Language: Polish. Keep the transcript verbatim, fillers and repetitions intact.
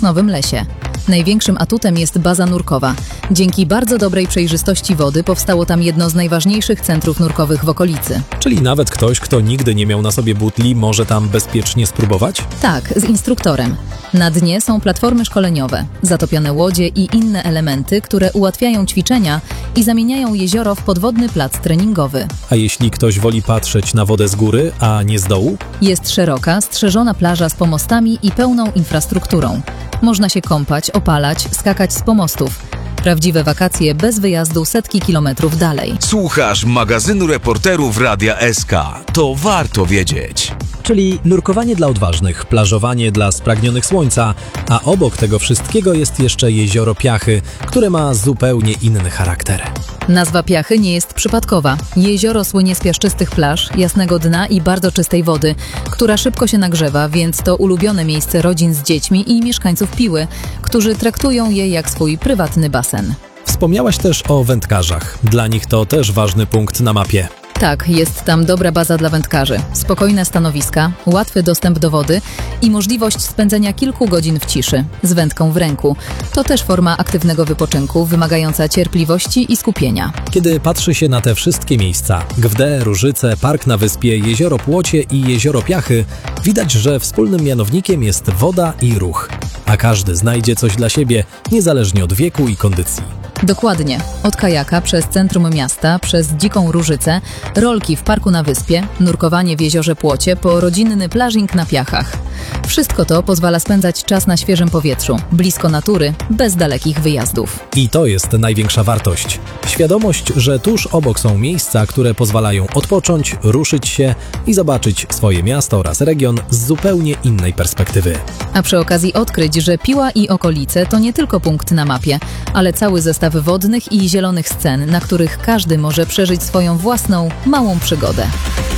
sosnowym lesie. Największym atutem jest baza nurkowa. Dzięki bardzo dobrej przejrzystości wody powstało tam jedno z najważniejszych centrów nurkowych w okolicy. Czyli nawet ktoś, kto nigdy nie miał na sobie butli, może tam bezpiecznie spróbować? Tak, z instruktorem. Na dnie są platformy szkoleniowe, zatopione łodzie i inne elementy, które ułatwiają ćwiczenia i zamieniają jezioro w podwodny plac treningowy. A jeśli ktoś woli patrzeć na wodę z góry, a nie z dołu? Jest szeroka, strzeżona plaża z pomostami i pełną infrastrukturą. Można się kąpać, opalać, skakać z pomostów. Prawdziwe wakacje bez wyjazdu setki kilometrów dalej. Słuchasz magazynu reporterów Radia S K. To warto wiedzieć. Czyli nurkowanie dla odważnych, plażowanie dla spragnionych słońca, a obok tego wszystkiego jest jeszcze jezioro Piachy, które ma zupełnie inny charakter. Nazwa Piachy nie jest przypadkowa. Jezioro słynie z piaszczystych plaż, jasnego dna i bardzo czystej wody, która szybko się nagrzewa, więc to ulubione miejsce rodzin z dziećmi i mieszkańców Piły, którzy traktują je jak swój prywatny basen. Wspomniałaś też o wędkarzach. Dla nich to też ważny punkt na mapie. Tak, jest tam dobra baza dla wędkarzy, spokojne stanowiska, łatwy dostęp do wody i możliwość spędzenia kilku godzin w ciszy, z wędką w ręku. To też forma aktywnego wypoczynku, wymagająca cierpliwości i skupienia. Kiedy patrzy się na te wszystkie miejsca, Gwdę, Różyce, Park na Wyspie, Jezioro Płocie i Jezioro Piachy, widać, że wspólnym mianownikiem jest woda i ruch. A każdy znajdzie coś dla siebie, niezależnie od wieku i kondycji. Dokładnie. Od kajaka przez centrum miasta, przez dziką Różycę, rolki w Parku na Wyspie, nurkowanie w Jeziorze Płocie, po rodzinny plażing na Piachach. Wszystko to pozwala spędzać czas na świeżym powietrzu, blisko natury, bez dalekich wyjazdów. I to jest największa wartość. Świadomość, że tuż obok są miejsca, które pozwalają odpocząć, ruszyć się i zobaczyć swoje miasto oraz region z zupełnie innej perspektywy. A przy okazji odkryć, że Piła i okolice to nie tylko punkt na mapie, ale cały zestaw wodnych i zielonych scen, na których każdy może przeżyć swoją własną, małą przygodę.